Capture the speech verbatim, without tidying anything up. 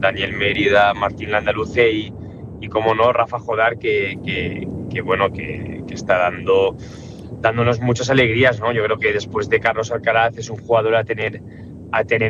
Daniel Mérida, Martín Landaluce y, y como no, Rafa Jodar, que, que, que bueno, que, que está dando, dándonos muchas alegrías, ¿no? Yo creo que después de Carlos Alcaraz es un jugador a tener, a tener